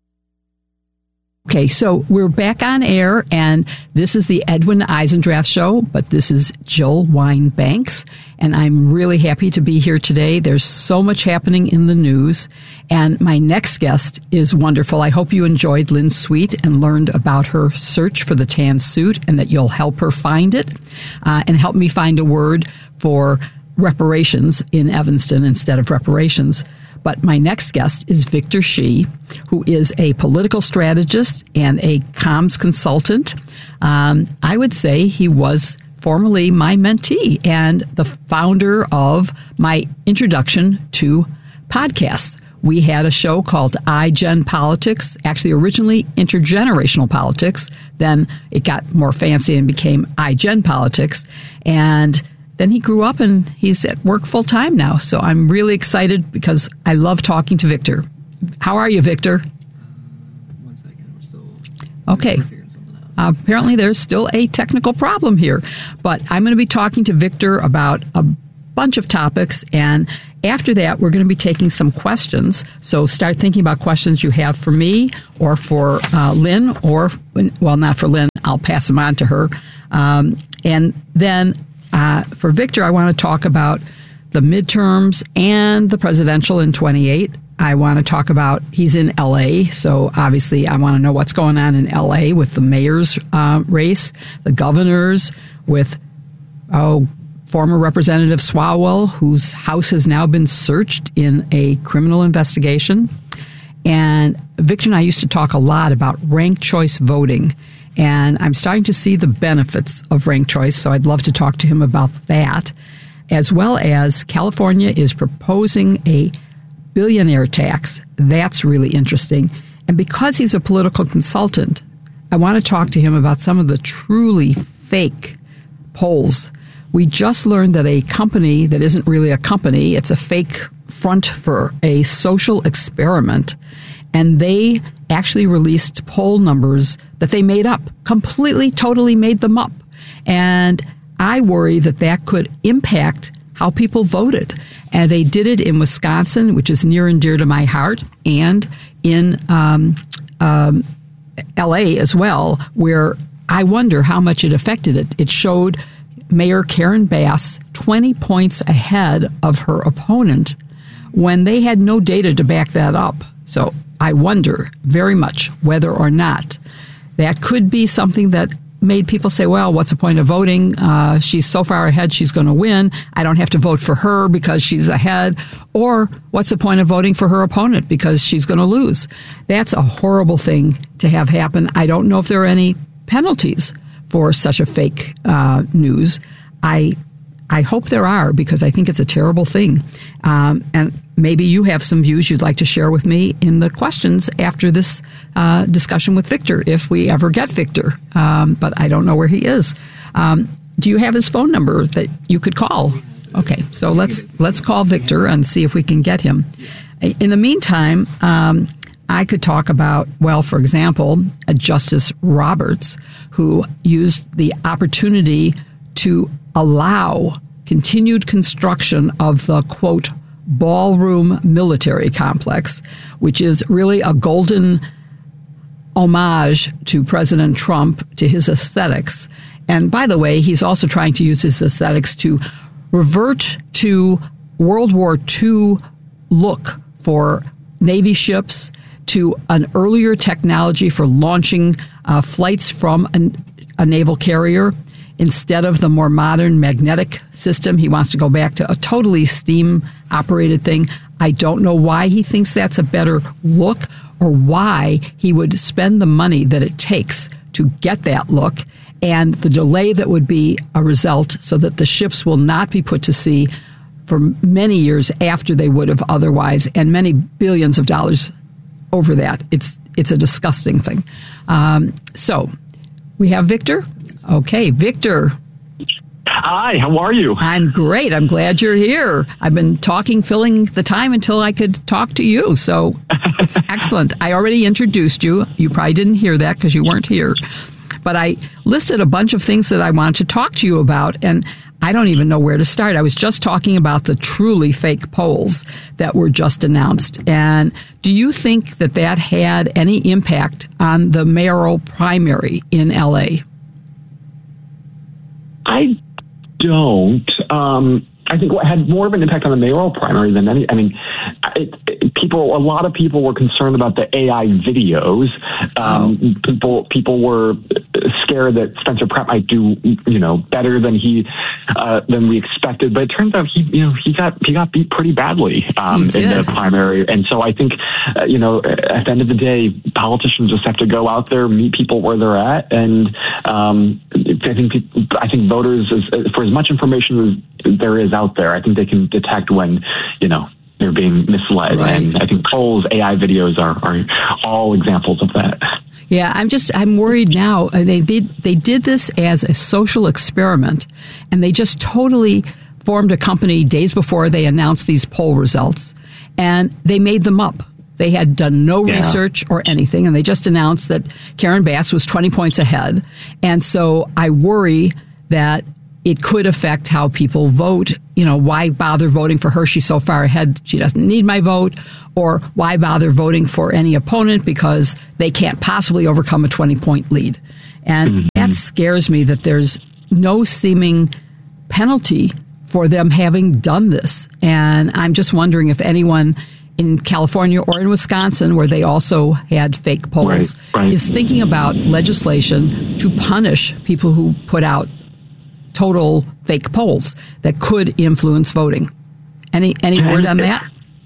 Okay, so we're back on air, and this is the Edwin Eisendrath Show, but this is Jill Wine-Banks, and I'm really happy to be here today. There's so much happening in the news, and my next guest is wonderful. I hope you enjoyed Lynn's suite and learned about her search for the tan suit, and that you'll help her find it, uh, and help me find a word for reparations in Evanston instead of reparations. But my next guest is Victor Shi, who is a political strategist and a comms consultant. Um, I would say he was formerly my mentee and the founder of my introduction to podcasts. We had a show called iGen Politics, actually originally Intergenerational Politics. Then it got more fancy and became iGen Politics. And then he grew up and he's at work full time now. So I'm really excited because I love talking to Victor. How are you, Victor? Uh, one second. We're still okay. Uh, apparently there's still a technical problem here. But I'm going to be talking to Victor about a bunch of topics, and after that, we're going to be taking some questions. So start thinking about questions you have for me or for uh, Lynn, or, well, not for Lynn. I'll pass them on to her. Um, and then uh, for Victor, I want to talk about the midterms and the presidential in twenty-eight. I want to talk about, he's in L A, so obviously I want to know what's going on in L A with the mayor's uh, race, the governors, with, oh, former Representative Swalwell, whose house has now been searched in a criminal investigation. And Victor and I used to talk a lot about ranked choice voting, and I'm starting to see the benefits of ranked choice, so I'd love to talk to him about that, as well as California is proposing a billionaire tax. That's really interesting. And because he's a political consultant, I want to talk to him about some of the truly fake polls. We just learned that a company that isn't really a company, it's a fake front for a social experiment, and they actually released poll numbers that they made up, completely, totally made them up. And I worry that that could impact how people voted. And they did it in Wisconsin, which is near and dear to my heart, and in um, um, L A as well, where I wonder how much it affected it. It showed Mayor Karen Bass twenty points ahead of her opponent when they had no data to back that up. So I wonder very much whether or not that could be something that made people say, well, what's the point of voting? Uh, she's so far ahead, she's going to win. I don't have to vote for her because she's ahead. Or what's the point of voting for her opponent because she's going to lose? That's a horrible thing to have happen. I don't know if there are any penalties for such a fake uh, news. I I hope there are, because I think it's a terrible thing. Um, and maybe you have some views you'd like to share with me in the questions after this uh, discussion with Victor, if we ever get Victor. Um, but I don't know where he is. Um, do you have his phone number that you could call? Okay, so let's let's call Victor and see if we can get him. In the meantime, um, I could talk about, well, for example, a Justice Roberts, who used the opportunity to allow continued construction of the, quote, ballroom military complex, which is really a golden homage to President Trump, to his aesthetics. And by the way, he's also trying to use his aesthetics to revert to World War Two look for Navy ships, to an earlier technology for launching uh, flights from an, a naval carrier. Instead of the more modern magnetic system, he wants to go back to a totally steam-operated thing. I don't know why he thinks that's a better look, or why he would spend the money that it takes to get that look, and the delay that would be a result so that the ships will not be put to sea for many years after they would have otherwise, and many billions of dollars over that. It's it's a disgusting thing. Um, so we have Victor. Okay, Victor. Hi, how are you? I'm great. I'm glad you're here. I've been talking, filling the time until I could talk to you. So it's excellent. I already introduced you. You probably didn't hear that because you weren't here. But I listed a bunch of things that I wanted to talk to you about, and I don't even know where to start. I was just talking about the truly fake polls that were just announced. And do you think that that had any impact on the mayoral primary in L A? I don't. Um, I think what had more of an impact on the mayoral primary than any, I mean, it, it, people, a lot of people were concerned about the A I videos. Um, oh. People, people were scared that Spencer Pratt might do, you know, better than he, uh, than we expected. But it turns out he, you know, he got, he got beat pretty badly, um, in the primary. And so I think, uh, you know, at the end of the day, politicians just have to go out there, meet people where they're at. And, um, I think, I think voters, as, for as much information as there is out there, I think they can detect when, you know, they're being misled. Right. And I think polls, A I videos are, are all examples of that. Yeah, I'm just, I'm worried now. They did, they did this as a social experiment, and they just totally formed a company days before they announced these poll results, and they made them up. They had done no yeah. research or anything, and they just announced that Karen Bass was twenty points ahead. And so I worry that it could affect how people vote. You know, why bother voting for her? She's so far ahead, she doesn't need my vote. Or why bother voting for any opponent because they can't possibly overcome a twenty-point lead. And mm-hmm. that scares me that there's no seeming penalty for them having done this. And I'm just wondering if anyone in California or in Wisconsin, where they also had fake polls, right, right. is thinking about legislation to punish people who put out total fake polls that could influence voting. Any any word on that?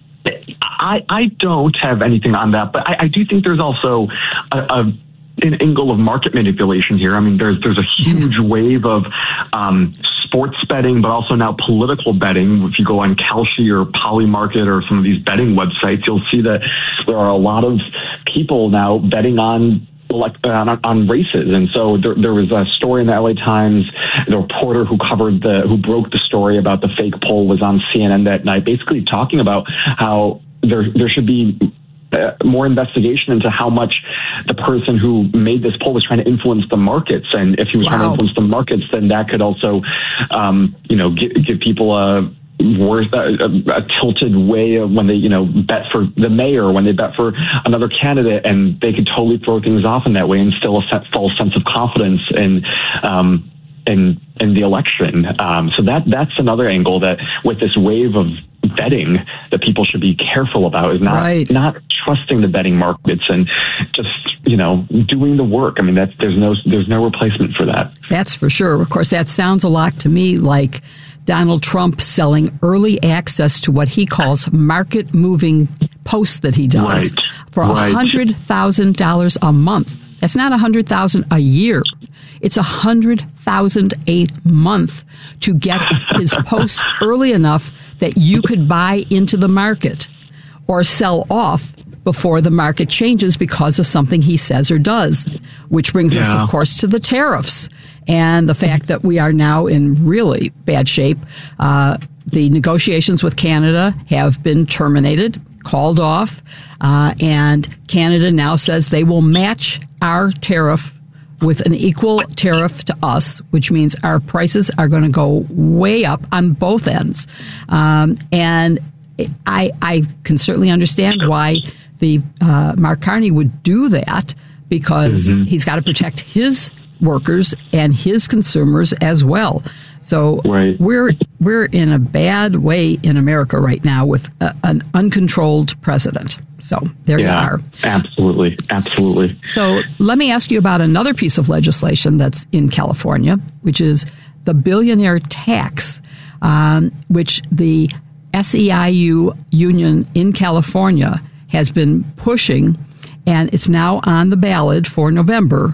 I, I don't have anything on that, but I, I do think there's also a, a an angle of market manipulation here. I mean, there's there's a huge wave of um, sports betting, but also now political betting. If you go on Kalshi or Polymarket or some of these betting websites, you'll see that there are a lot of people now betting on Like, uh, on races. And so there, there was a story in the L A Times. The reporter who covered the, who broke the story about the fake poll was on C N N that night, basically talking about how there, there should be uh, more investigation into how much the person who made this poll was trying to influence the markets. And if he was wow. trying to influence the markets, then that could also, um, you know, give, give people a, worse a, a tilted way of when they, you know, bet for the mayor, when they bet for another candidate, and they could totally throw things off in that way and instill a false sense of confidence in, um, in, in the election. Um, so that, that's another angle that with this wave of betting that people should be careful about is not, right. not trusting the betting markets and just, you know, doing the work. I mean, that's, there's no, there's no replacement for that. That's for sure. Of course, that sounds a lot to me like Donald Trump selling early access to what he calls market-moving posts that he does right. for one hundred thousand dollars a month. That's not one hundred thousand dollars a year. It's one hundred thousand dollars a month to get his posts early enough that you could buy into the market or sell off before the market changes because of something he says or does, which brings yeah. us, of course, to the tariffs and the fact that we are now in really bad shape. Uh, the negotiations with Canada have been terminated, called off, uh, and Canada now says they will match our tariff with an equal tariff to us, which means our prices are going to go way up on both ends. Um, and I, I can certainly understand why the uh, Mark Carney would do that, because mm-hmm. he's got to protect his workers and his consumers as well. So right. we're we're in a bad way in America right now with a, an uncontrolled president. So there yeah, you are. Absolutely. Absolutely. So let me ask you about another piece of legislation that's in California, which is the billionaire tax, um, which the S E I U union in California has been pushing, and it's now on the ballot for November,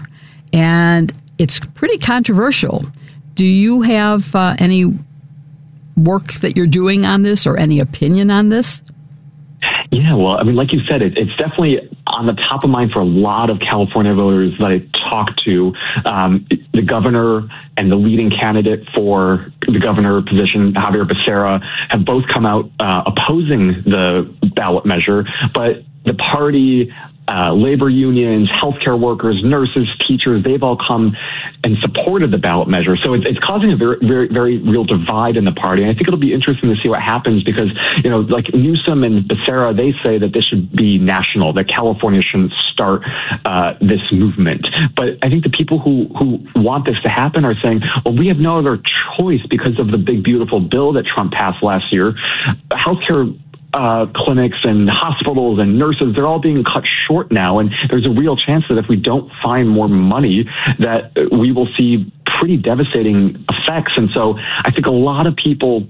and it's pretty controversial. Do you have uh, any work that you're doing on this or any opinion on this? Yeah, well, I mean, like you said, it, it's definitely on the top of mind for a lot of California voters that I talked to. Um, the governor and the leading candidate for the governor position, Xavier Becerra, have both come out uh, opposing the ballot measure, but the party, uh, labor unions, healthcare workers, nurses, teachers, they've all come and supported the ballot measure. So it's, it's causing a very, very, very real divide in the party. And I think it'll be interesting to see what happens because, you know, like Newsom and Becerra, they say that this should be national, that California shouldn't start uh, this movement. But I think the people who, who want this to happen are saying, well, we have no other choice because of the big, beautiful bill that Trump passed last year. Healthcare Uh, clinics and hospitals and nurses, they're all being cut short now. And there's a real chance that if we don't find more money, that we will see pretty devastating effects. And so I think a lot of people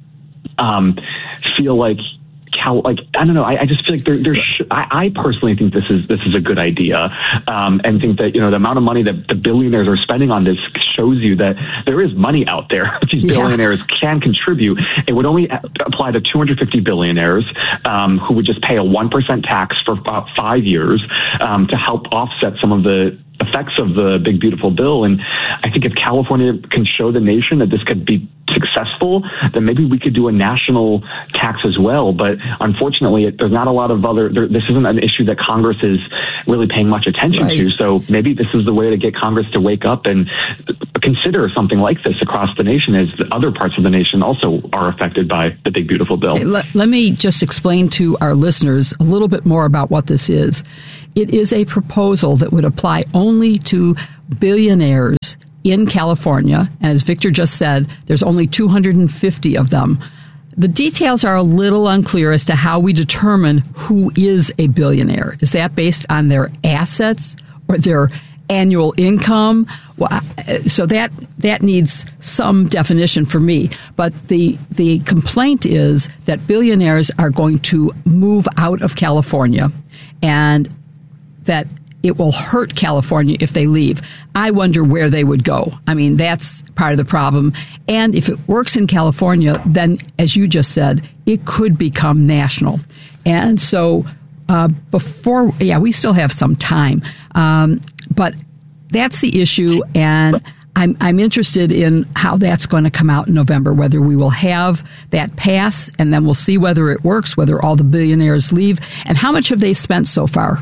um, feel like, Cal, like I don't know. I, I just feel like there, there sh- I, I personally think this is this is a good idea, um, and think that you know the amount of money that the billionaires are spending on this shows you that there is money out there. These yeah. billionaires can contribute. It would only a- apply to two hundred fifty billionaires um, who would just pay a one percent tax for about five years um, to help offset some of the effects of the big, beautiful bill. And I think if California can show the nation that this could be successful, then maybe we could do a national tax as well. But unfortunately, it, there's not a lot of other, there, this isn't an issue that Congress is really paying much attention right. to. So maybe this is the way to get Congress to wake up and consider something like this across the nation, as other parts of the nation also are affected by the big, beautiful bill. Okay, let, let me just explain to our listeners a little bit more about what this is. It is a proposal that would apply only to billionaires in California. As Victor just said, there's only two hundred fifty of them. The details are a little unclear as to how we determine who is a billionaire. Is that based on their assets or their annual income? Well, so that that needs some definition for me. But the the complaint is that billionaires are going to move out of California, and that it will hurt California if they leave. I wonder where they would go. I mean, that's part of the problem. And if it works in California, then, as you just said, it could become national. And so uh, before, yeah, we still have some time. Um, but that's the issue, and I'm, I'm interested in how that's going to come out in November, whether we will have that pass, and then we'll see whether it works, whether all the billionaires leave, and how much have they spent so far?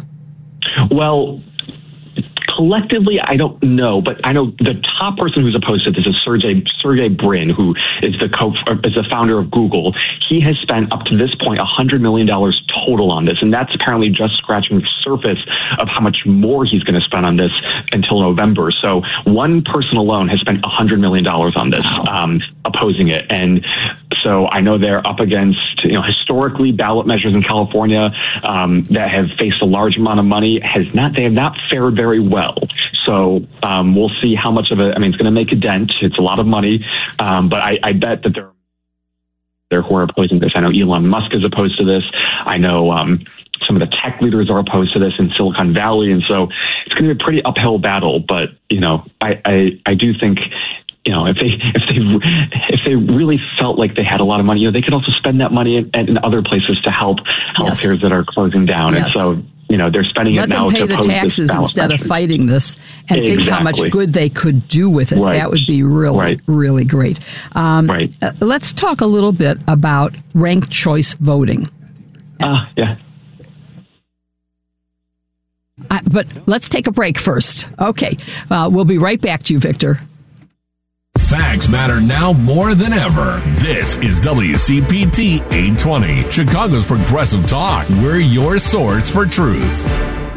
Well, collectively, I don't know, but I know the top person who's opposed to this is Sergey Sergey Brin, who is the co is the founder of Google. He has spent up to this point one hundred million dollars total on this, and that's apparently just scratching the surface of how much more he's going to spend on this until November. So one person alone has spent one hundred million dollars on this, um, opposing it. And so I know they're up against, you know, historically ballot measures in California um, that have faced a large amount of money. Has not they have not fared very well. So um, we'll see how much of it. I mean, it's going to make a dent. It's a lot of money, um, but I, I bet that there, there who are opposing this. I know Elon Musk is opposed to this. I know um, some of the tech leaders are opposed to this in Silicon Valley, and so it's going to be a pretty uphill battle. But you know, I I, I do think. You know, if they if they if they really felt like they had a lot of money, you know, they could also spend that money in, in other places to help health cares yes. that are closing down. Yes. And so, you know, they're spending Let it now to pay to the taxes instead measure. of fighting this, and exactly. think how much good they could do with it. Right. That would be really, right. really great. Um, right. Uh, let's talk a little bit about ranked choice voting. Ah, uh, yeah. Uh, but let's take a break first. Okay, uh, we'll be right back to you, Victor. Facts matter now more than ever. This is W C P T eight twenty, Chicago's Progressive Talk. We're your source for truth.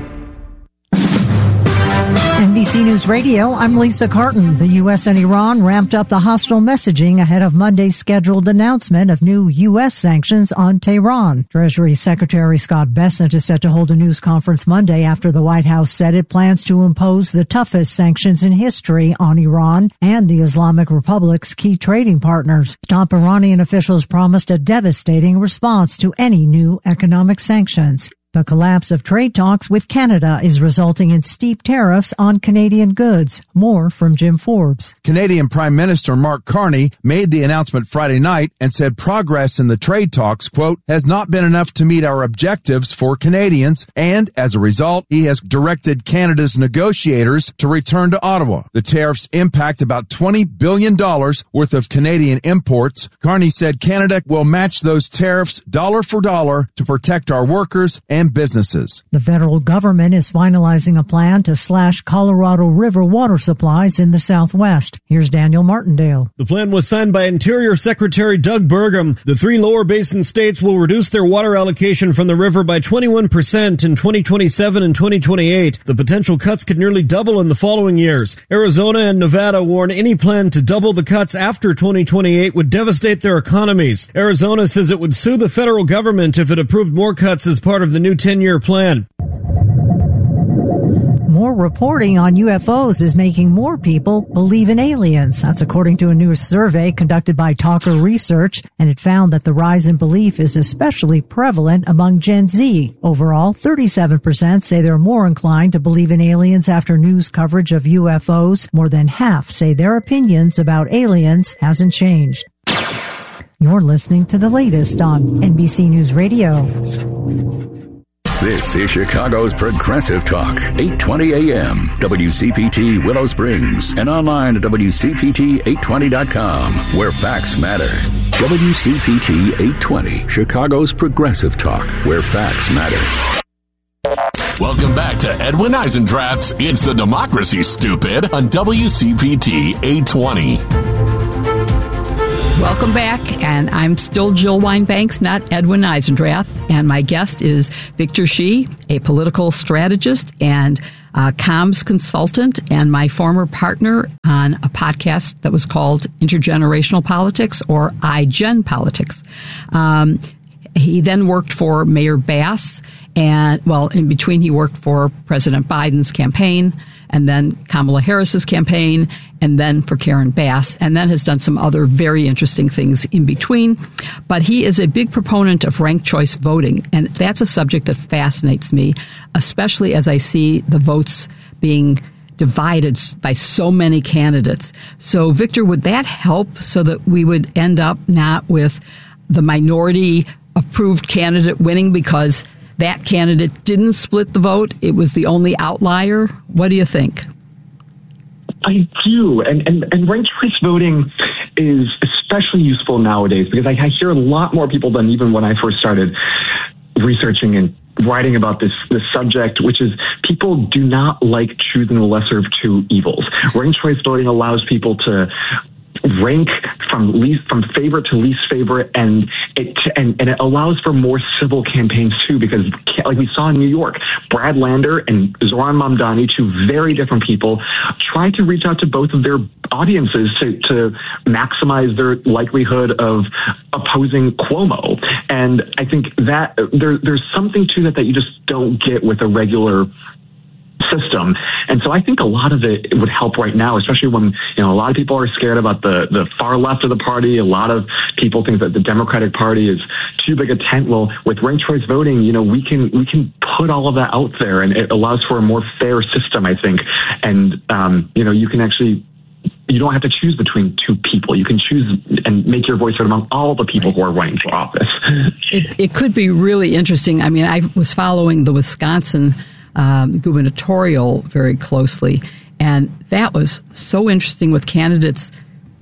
N B C News Radio, I'm Lisa Carton. The U S and Iran ramped up the hostile messaging ahead of Monday's scheduled announcement of new U S sanctions on Tehran. Treasury Secretary Scott Bessent is set to hold a news conference Monday after the White House said it plans to impose the toughest sanctions in history on Iran and the Islamic Republic's key trading partners. Top Iranian officials promised a devastating response to any new economic sanctions. The collapse of trade talks with Canada is resulting in steep tariffs on Canadian goods. More from Jim Forbes. Canadian Prime Minister Mark Carney made the announcement Friday night and said progress in the trade talks, quote, has not been enough to meet our objectives for Canadians, and as a result, he has directed Canada's negotiators to return to Ottawa. The tariffs impact about twenty billion dollars worth of Canadian imports. Carney said Canada will match those tariffs dollar for dollar to protect our workers and and businesses. The federal government is finalizing a plan to slash Colorado River water supplies in the Southwest. Here's Daniel Martindale. The plan was signed by Interior Secretary Doug Burgum. The three lower basin states will reduce their water allocation from the river by twenty-one percent in twenty twenty-seven and twenty twenty-eight. The potential cuts could nearly double in the following years. Arizona and Nevada warn any plan to double the cuts after twenty twenty-eight would devastate their economies. Arizona says it would sue the federal government if it approved more cuts as part of the new ten-year plan. More reporting on U F Os is making more people believe in aliens. That's according to a new survey conducted by Talker Research, and it found that the rise in belief is especially prevalent among Gen Z. Overall, thirty-seven percent say they're more inclined to believe in aliens after news coverage of U F Os. More than half say their opinions about aliens hasn't changed. You're listening to the latest on N B C News Radio. This is Chicago's Progressive Talk, eight twenty A M, W C P T Willow Springs, and online at W C P T eight twenty dot com, where facts matter. W C P T eight twenty, Chicago's Progressive Talk, where facts matter. Welcome back to Edwin Eisendrath's It's the Democracy, Stupid on W C P T eight twenty. Welcome back, and I'm still Jill Wine-Banks, not Edwin Eisendrath, and my guest is Victor Shi, a political strategist and uh, comms consultant, and my former partner on a podcast that was called Intergenerational Politics, or iGen Politics. Um, he then worked for Mayor Bass, and, well, in between he worked for President Biden's campaign, and then Kamala Harris's campaign, and then for Karen Bass, and then has done some other very interesting things in between. But he is a big proponent of ranked choice voting, and that's a subject that fascinates me, especially as I see the votes being divided by so many candidates. So, Victor, would that help so that we would end up not with the minority approved candidate winning because that candidate didn't split the vote? It was the only outlier. What do you think? I do. And, and, and ranked choice voting is especially useful nowadays because I, I hear a lot more people than even when I first started researching and writing about this, this subject, which is people do not like choosing the lesser of two evils. Ranked choice voting allows people to rank from least from favorite to least favorite, and it and, and it allows for more civil campaigns too, because like we saw in New York, Brad Lander and Zoran Mamdani, two very different people, tried to reach out to both of their audiences to, to maximize their likelihood of opposing Cuomo. And I think that there, there's something to that that you just don't get with a regular system. And so I think a lot of it would help right now, especially when, you know, a lot of people are scared about the, the far left of the party. A lot of people think that the Democratic Party is too big a tent. Well, with ranked choice voting, you know, we can, we can put all of that out there, and it allows for a more fair system, I think. And, um, you know, you can actually, you don't have to choose between two people. You can choose and make your voice heard among all the people who are running for office. It, it could be really interesting. I mean, I was following the Wisconsin Um, gubernatorial very closely, and that was so interesting with candidates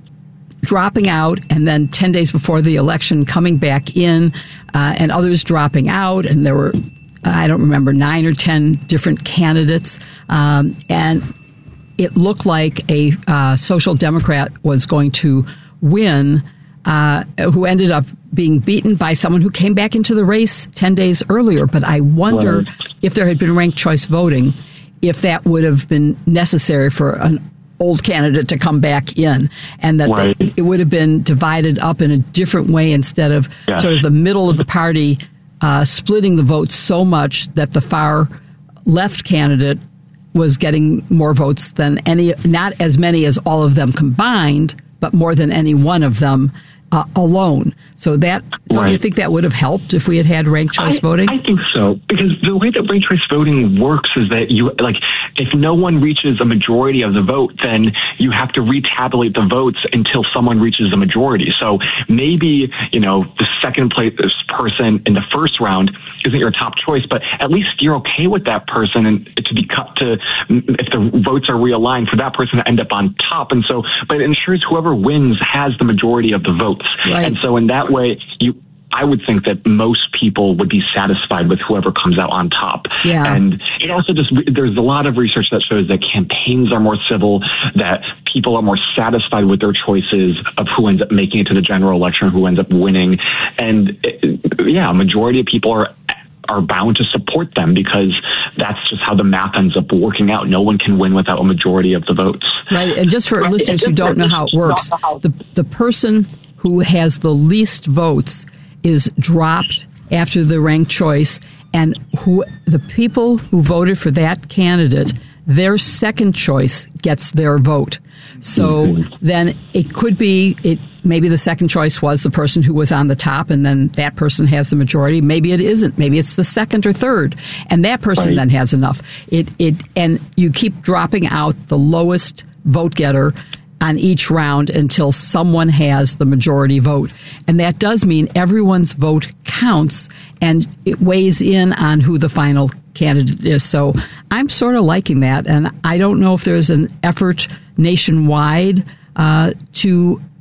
dropping out and then ten days before the election coming back in, uh, and others dropping out, and there were, I don't remember, nine or ten different candidates, um, and it looked like a uh, social democrat was going to win, uh, who ended up being beaten by someone who came back into the race ten days earlier. But I wonder right. if there had been ranked choice voting, if that would have been necessary for an old candidate to come back in, and that right. they, it would have been divided up in a different way instead of yes. sort of the middle of the party uh, splitting the votes so much that the far left candidate was getting more votes than any, not as many as all of them combined, but more than any one of them Uh, alone. So that, don't right. you think that would have helped if we had had ranked choice I, voting? I think so, because the way that ranked choice voting works is that you, like, if no one reaches a majority of the vote, then you have to retabulate the votes until someone reaches a majority. So maybe, you know, the second place person in the first round isn't your top choice, but at least you're okay with that person and to be cut to, if the votes are realigned, for that person to end up on top. And so, but it ensures whoever wins has the majority of the votes. Right. And so in that way, you, I would think that most people would be satisfied with whoever comes out on top. Yeah. And it also just, there's a lot of research that shows that campaigns are more civil, that people are more satisfied with their choices of who ends up making it to the general election, who ends up winning. And it, yeah, a majority of people are are bound to support them because that's just how the math ends up working out. No one can win without a majority of the votes. Right. And just for right. listeners who don't know how it works, the the person who has the least votes is dropped after the ranked choice, and who the people who voted for that candidate, their second choice gets their vote. So mm-hmm. then it could be, it maybe the second choice was the person who was on the top, and then that person has the majority. Maybe it isn't. Maybe it's the second or third, and that person right. then has enough. It it and you keep dropping out the lowest vote getter on each round until someone has the majority vote. And that does mean everyone's vote counts, and it weighs in on who the final candidate is. So I'm sort of liking that, and I don't know if there's an effort nationwide uh, to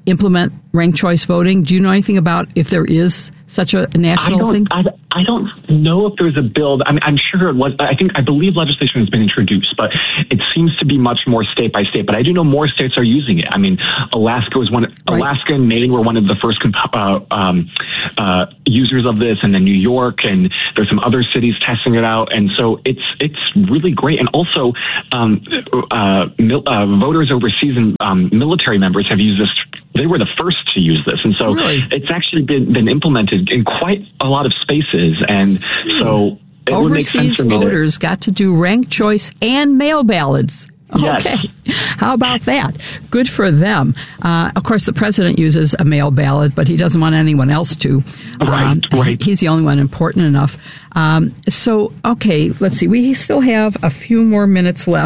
implement ranked choice voting? Do you know anything about if there is such a national I don't, thing? I, I don't know if there's a bill. I mean, I'm sure it was. I think I believe legislation has been introduced, but it seems to be much more state by state. But I do know more states are using it. I mean, Alaska was one. Right. Alaska and Maine were one of the first uh, um, uh, users of this, and then New York, and there's some other cities testing it out. And so it's it's really great. And also, um, uh, mil- uh, voters overseas and um, military members have used this. They were the first to use this, and so really? it's actually been, been implemented in quite a lot of spaces. And so it would make sense Overseas for me voters to, got to do ranked choice and mail ballots. Okay. Yes. How about that? Good for them. Uh, of course, the president uses a mail ballot, but he doesn't want anyone else to. Right, um, right. He's the only one important enough. Um, so, okay, let's see. We still have a few more minutes left.